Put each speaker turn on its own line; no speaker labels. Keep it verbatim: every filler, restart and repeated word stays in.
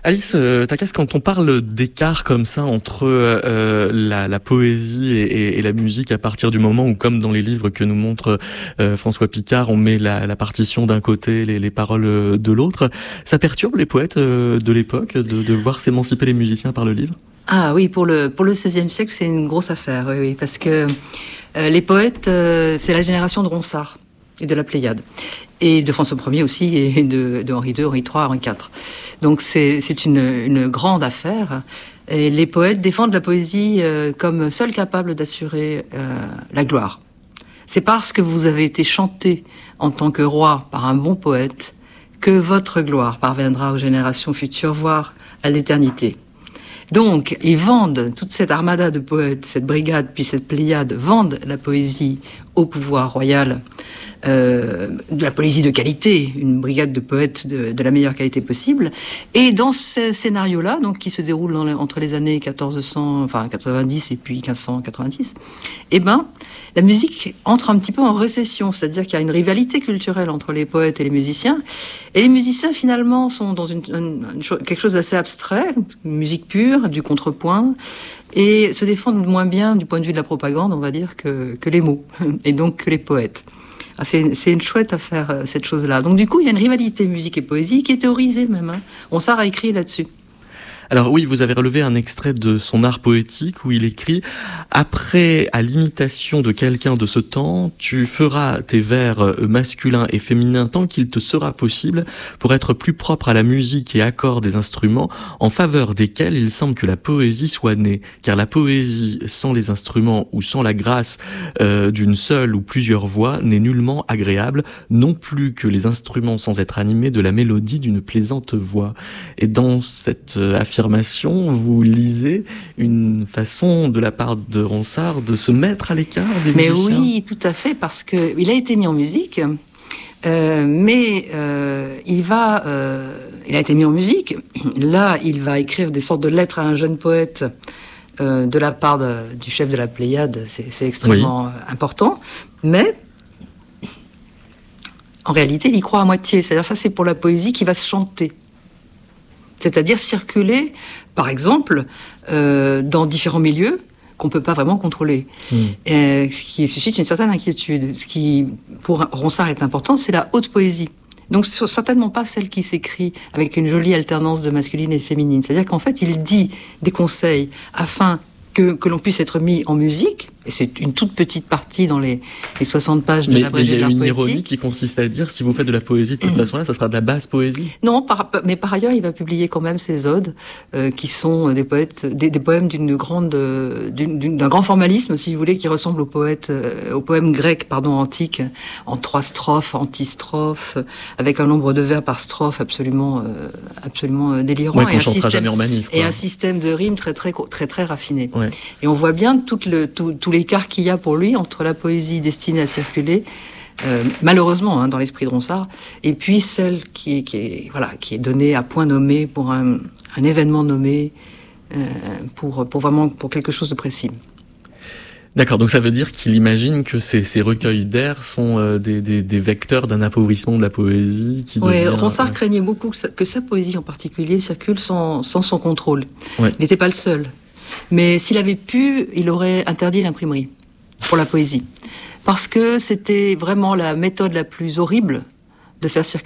Alice euh, Takacs, quand on parle d'écart comme ça entre euh, la, la poésie et, et, et la musique, à partir du moment où, comme dans les livres que nous montre euh, François Picard, on met la, la partition d'un côté, les, les paroles de l'autre, ça perturbe les poètes euh, de l'époque de, de voir s'émanciper les musiciens par le livre?
Ah oui, pour le pour le seizième siècle, c'est une grosse affaire, oui, oui, parce que euh, les poètes, euh, c'est la génération de Ronsard et de la Pléiade, et de François Ier aussi, et de, de Henri deux, Henri trois, Henri quatre. Donc c'est c'est une une grande affaire. Et les poètes défendent la poésie euh, comme seule capable d'assurer euh, la gloire. C'est parce que vous avez été chanté en tant que roi par un bon poète que votre gloire parviendra aux générations futures, voire à l'éternité. Donc, ils vendent, toute cette armada de poètes, cette brigade, puis cette pléiade, vendent la poésie au pouvoir royal, euh, de la poésie de qualité, une brigade de poètes de, de la meilleure qualité possible. Et dans ce scénario-là, donc qui se déroule dans le, entre les années quatorze cents, enfin quatre-vingt-dix et puis quinze cent quatre-vingt-dix, eh ben, la musique entre un petit peu en récession, c'est-à-dire qu'il y a une rivalité culturelle entre les poètes et les musiciens. Et les musiciens, finalement, sont dans une, une, une chose, quelque chose d'assez abstrait, une musique pure, du contrepoint, et se défendent moins bien du point de vue de la propagande, on va dire, que, que les mots, et donc que les poètes. Ah, c'est, c'est une chouette affaire, cette chose-là. Donc du coup, il y a une rivalité musique et poésie qui est théorisée même. Hein. Ronsard a écrit là-dessus.
Alors oui, vous avez relevé un extrait de son art poétique où il écrit « Après, à l'imitation de quelqu'un de ce temps, tu feras tes vers masculins et féminins tant qu'il te sera possible pour être plus propre à la musique et accords des instruments en faveur desquels il semble que la poésie soit née. Car la poésie sans les instruments ou sans la grâce euh, d'une seule ou plusieurs voix n'est nullement agréable, non plus que les instruments sans être animés de la mélodie d'une plaisante voix. » Et dans cette euh, affirmation, vous lisez une façon de la part de Ronsard de se mettre à l'écart des
mais
musiciens.
Mais oui, tout à fait, parce que il a été mis en musique, euh, mais euh, il va, euh, il a été mis en musique. Là, il va écrire des sortes de lettres à un jeune poète euh, de la part de, du chef de la Pléiade. C'est, c'est extrêmement oui. important, mais en réalité, il y croit à moitié. C'est-à-dire, ça, c'est pour la poésie qui va se chanter. C'est-à-dire circuler, par exemple, euh, dans différents milieux qu'on ne peut pas vraiment contrôler. Mmh. Euh, ce qui suscite une certaine inquiétude. Ce qui, pour Ronsard, est important, c'est la haute poésie. Donc, c'est certainement pas celle qui s'écrit avec une jolie alternance de masculine et de féminine. C'est-à-dire qu'en fait, il dit des conseils afin que, que l'on puisse être mis en musique, et c'est une toute petite partie dans les, les soixante pages de l'abrégé de l'art poétique.
Mais il y a une ironie qui consiste à dire, si vous faites de la poésie de cette mmh. façon-là, ça sera de la basse poésie.
Non, par, mais par ailleurs, il va publier quand même ses odes, euh, qui sont des poètes, des, des poèmes d'une grande, d'une, d'une, d'un grand formalisme, si vous voulez, qui ressemble aux poètes, euh, aux poèmes grecs, pardon, antiques, en trois strophes, antistrophes, avec un nombre de vers par strophe absolument, euh, absolument euh, délirant.
Ouais, qu'on
et un
chantera
système,
jamais en manif, quoi.
Et un système de rimes très, très, très, très raffiné.
Ouais.
Et on voit bien tout le, tout, tout l'écart qu'il y a pour lui entre la poésie destinée à circuler, euh, malheureusement hein, dans l'esprit de Ronsard, et puis celle qui est, qui est, voilà, qui est donnée à point nommé pour un, un événement nommé, euh, pour, pour vraiment pour quelque chose de précis.
D'accord, donc ça veut dire qu'il imagine que ces, ces recueils d'air sont euh, des, des, des vecteurs d'un appauvrissement de la poésie. Qui
oui,
devient,
Ronsard
euh...
craignait beaucoup que sa, que sa poésie en particulier circule sans, sans son contrôle.
Ouais.
Il n'était pas le seul. Mais s'il avait pu, il aurait interdit l'imprimerie pour la poésie. Parce que c'était vraiment la méthode la plus horrible de faire circuler